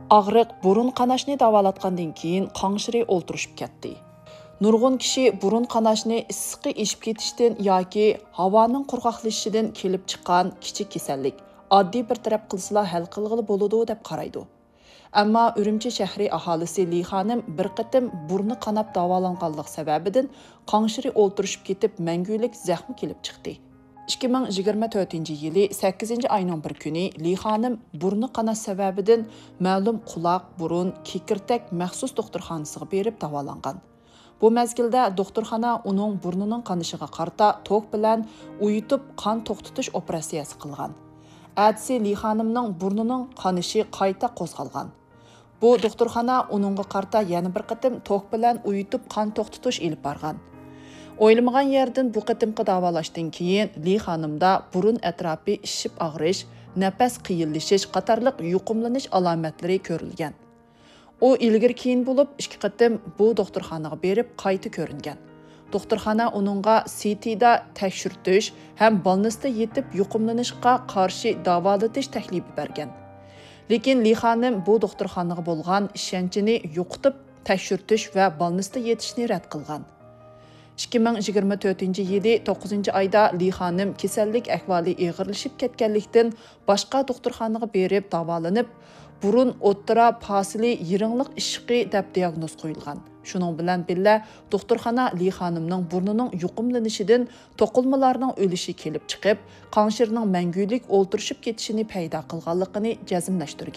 Ağrıq burun qanaşni davolatqandan keyin qanşiri o'ltirishib ketdi. Nurg'un kishi burun qanashni issiqi eshib ketishdan yoki havoning qurg'oqlashishidan kelib chiqqan kichik kasallik oddiy bir taraf qilsala hal qilg'ili bo'ladi deb qaraydi. Ammo Urumchi shahri aholisi Li xonim bir qatim burni qanab davolanganlik sababidan qanshiri o'ltirishib ketib mangulik zaxmi kelib chiqdi. 2024-yili 8-ayning bir kuni Li xonim burni qanash sababidan ma'lum quloq, burun, kekirtak maxsus doktorxonasiga berib davolangan. Bu mezgilda doktorxona uning burnining qanishiga qarta tok bilan uyutib qon to'xtatish operatsiyasi qilgan. Atsi Li xonimning burnining qanishi qayta qo'zg'algan. Bu doktorxona uningga qarta yana bir qatim tok bilan uyutib qon to'xtatish ilib borgan. O'ylamagan yerdan bu qatimqi davolashdan keyin Li xonimda burun atrofi ishib og'rish, nafas qiyinlashish qatorliq yuqumlanish alomatlari ko'rilgan. U ilgari keyin bo'lib 2 qatim bu doktorxonaga berib qayta ko'ringan. Doktorxona uningga CT'da tekshirtish ham balnisda yetib yuqumlanishga qarshi davolatish taklifi bergan. Lekin Li xonim bu doktorxonaga bo'lgan ishonchini yo'qotib, tekshirtish va balnisda yetishni rad qilgan. 2024-yili 9-oyda Li xonim kasallik ahvoli og'irlashib ketganlikdan boshqa doktorxonaga berib davolanib, burun o'ttira fasili yiringliq ishqi deb diagnoz qo'yilgan. Shuning bilan birga doktorxona Li xonimning burnining yuqumlanishidan to'qilmalarning o'lishi kelib chiqib, qanshirning mangulik o'ltirishib ketishini paydo qilganligini jazmlashtirgan.